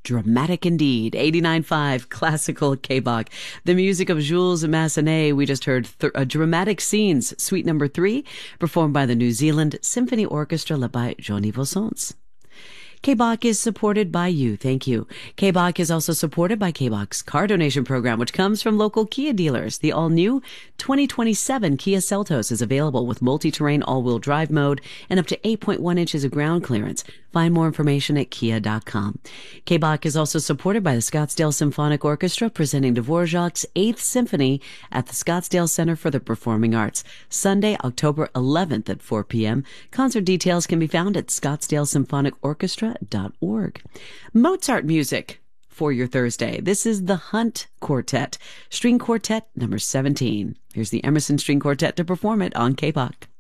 Dramatic indeed. 89.5 classical K-Bach. The music of Jules Massenet. We just heard Dramatic Scenes, Suite Number 3, performed by the New Zealand Symphony Orchestra led by Jean-Yves Sons. K-Bach is supported by you. Thank you. K-Bach is also supported by K-Bach's car donation program, which comes from local Kia dealers. The all-new 2027 Kia Seltos is available with multi-terrain all-wheel drive mode and up to 8.1 inches of ground clearance. Find more information at kia.com. K-Bach is also supported by the Scottsdale Symphonic Orchestra, presenting Dvorak's 8th Symphony at the Scottsdale Center for the Performing Arts, Sunday, October 11th at 4 p.m. Concert details can be found at scottsdalesymphonicorchestra.org. Mozart music for your Thursday. This is the Hunt Quartet, String Quartet number 17. Here's the Emerson String Quartet to perform it on K-Bach.